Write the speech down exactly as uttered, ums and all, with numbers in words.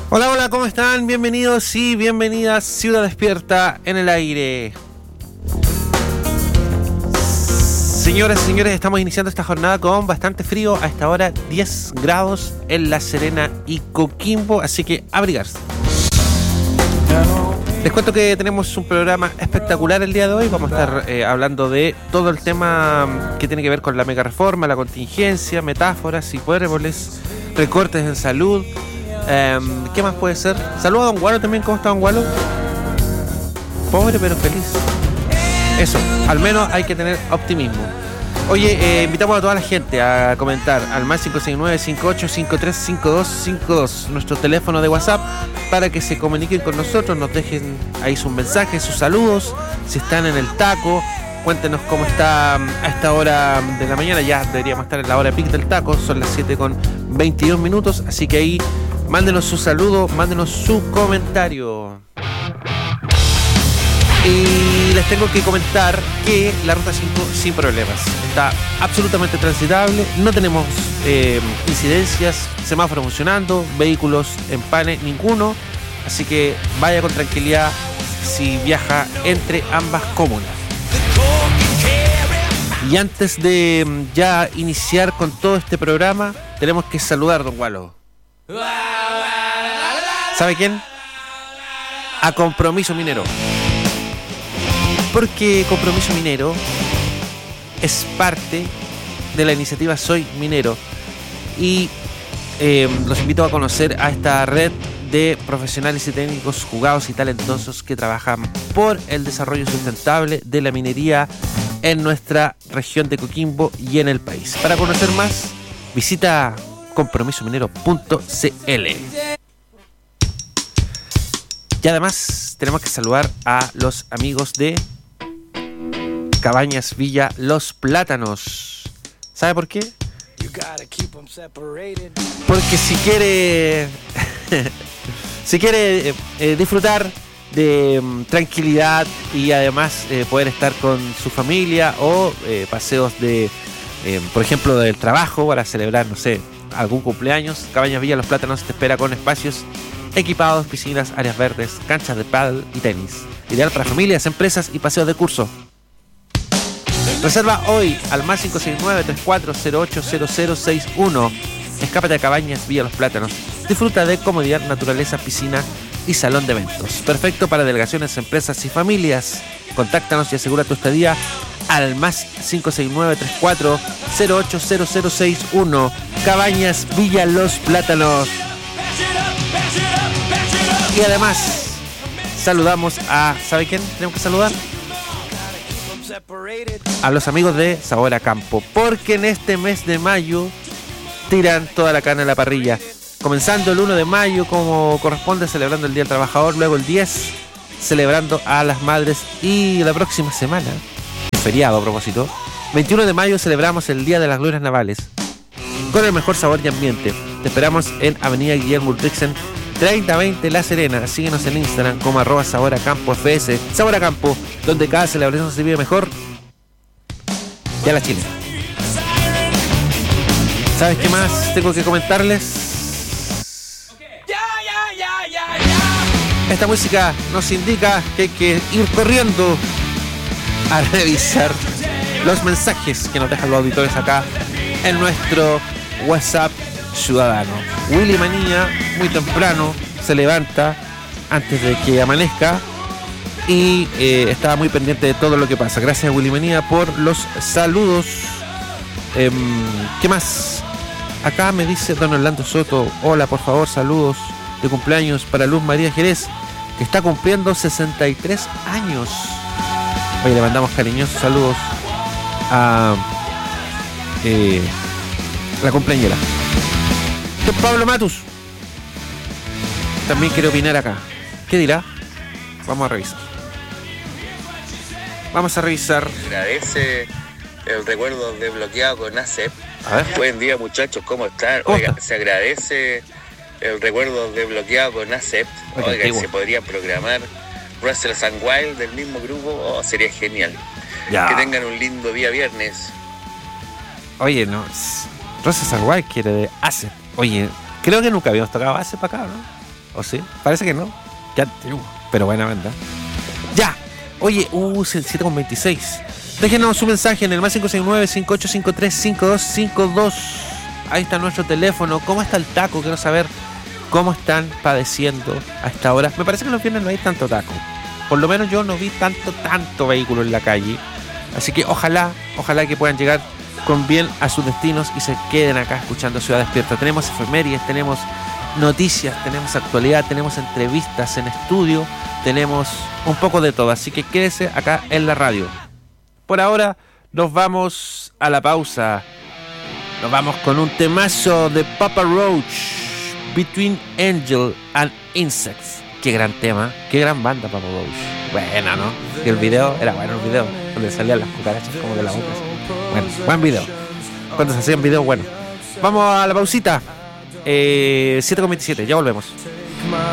Hola, hola, ¿cómo están? Bienvenidos y bienvenidas Ciudad Despierta en el aire. Señoras y señores, estamos iniciando esta jornada con bastante frío. A esta hora diez grados en La Serena y Coquimbo, así que abrigarse. Les cuento que tenemos un programa espectacular el día de hoy. Vamos a estar eh, hablando de todo el tema que tiene que ver con la mega reforma, la contingencia, metáforas, hipérboles, recortes en salud. Um, ¿Qué más puede ser? Saludos a Don Gualo también. ¿Cómo está Don Gualo? Pobre pero feliz. Eso, al menos hay que tener optimismo. Oye, eh, invitamos a toda la gente a comentar al más cinco seis nueve, cinco ocho cinco tres, cinco dos cinco dos, nuestro teléfono de WhatsApp, para que se comuniquen con nosotros, nos dejen ahí sus mensajes, sus saludos, si están en el taco, cuéntenos cómo está a esta hora de la mañana. Ya deberíamos estar en la hora pic del taco, son las siete con veintidós minutos, así que ahí mándenos su saludo, mándenos su comentario. Y les tengo que comentar que la ruta cinco sin problemas está absolutamente transitable, no tenemos eh, incidencias, semáforos funcionando, vehículos en pane ninguno, así que vaya con tranquilidad si viaja entre ambas comunas. Y antes de ya iniciar con todo este programa, tenemos que saludar a Don Gualo. ¿Sabe quién? A Compromiso Minero. Porque Compromiso Minero es parte de la iniciativa Soy Minero. Y eh, los invito a conocer a esta red de profesionales y técnicos jugados y talentosos que trabajan por el desarrollo sustentable de la minería en nuestra región de Coquimbo y en el país. Para conocer más, visita compromiso minero punto c l. Y además tenemos que saludar a los amigos de Cabañas Villa Los Plátanos. ¿Sabe por qué? Porque si quiere si quiere eh, disfrutar de um, tranquilidad y además eh, poder estar con su familia o eh, paseos de, eh, por ejemplo, del trabajo para celebrar, no sé, algún cumpleaños, Cabañas Villa Los Plátanos te espera con espacios equipados, piscinas, áreas verdes, canchas de pádel y tenis. Ideal para familias, empresas y paseos de curso. Reserva hoy al más cinco seis nueve, tres cuatro cero ocho cero cero seis uno. Escápate a Cabañas Villa Los Plátanos. Disfruta de comodidad, naturaleza, piscina y salón de eventos. Perfecto para delegaciones, empresas y familias. Contáctanos y asegura tu estadía al más cinco seis nueve, tres cuatro cero ocho cero cero seis uno. Cabañas Villa Los Plátanos. Y además saludamos a... ¿sabe quién tenemos que saludar? A los amigos de Sabor a Campo, porque en este mes de mayo tiran toda la carne a la parrilla, comenzando el uno de mayo como corresponde, celebrando el Día del Trabajador, luego el diez celebrando a las madres, y la próxima semana, feriado a propósito, veintiuno de mayo celebramos el Día de las Glorias Navales con el mejor sabor y ambiente. Te esperamos en Avenida Guillermo Ulrichsen treinta veinte La Serena. Síguenos en Instagram como arroba Sabor a Campo F S. Sabor a Campo, donde cada celebración se vive mejor. Y a la chilena. ¿Sabes qué más tengo que comentarles? Esta música nos indica que hay que ir corriendo a revisar los mensajes que nos dejan los auditores acá en nuestro WhatsApp ciudadano. Willy Manía muy temprano se levanta antes de que amanezca y eh, estaba muy pendiente de todo lo que pasa. Gracias, Willy Manía, por los saludos. Eh, ¿Qué más? Acá me dice don Orlando Soto: hola, por favor, saludos de cumpleaños para Luz María Jerez, que está cumpliendo sesenta y tres años. Oye, le mandamos cariñosos saludos a eh, la cumpleañera. Don Pablo Matus también quiere opinar acá. ¿Qué dirá? Vamos a revisar. Vamos a revisar. Agradece el recuerdo desbloqueado con A C E P. A ver. Buen día, muchachos, ¿cómo están? ¿Cómo Oiga, está? se agradece el recuerdo desbloqueado con A C E P. Oiga, Oiga, antiguo. se podría programar Russell and Wild del mismo grupo. Oh, sería genial. Ya. Que tengan un lindo día viernes. Oye, no. Rosa Sarguay quiere de A C E P. Oye, creo que nunca habíamos tocado A C E P acá, ¿no? ¿O sí? Parece que no. Qué antiguo. Pero buena banda. Ya. Oye, uh, siete con veintiséis. Déjenos su mensaje en el más cinco seis nueve, cinco ocho cinco tres, cinco dos cinco dos. Ahí está nuestro teléfono. ¿Cómo está el taco? Quiero saber cómo están padeciendo a esta hora. Me parece que los viernes no hay tanto taco. Por lo menos yo no vi tanto, tanto vehículo en la calle. Así que ojalá, ojalá que puedan llegar con bien a sus destinos y se queden acá escuchando Ciudad Despierta. Tenemos efemérides, tenemos noticias, tenemos actualidad, tenemos entrevistas en estudio, tenemos un poco de todo. Así que quédese acá en la radio. Por ahora nos vamos a la pausa. Nos vamos con un temazo de Papa Roach, Between Angel and Insects. Qué gran tema, qué gran banda Papa Roach. Buena, ¿no? Y el video, era bueno el video, donde salían las cucarachas como de la boca. Bueno, buen video. Cuando se hacían videos, bueno. Vamos a la pausita. Eh, siete con veintisiete, ya volvemos.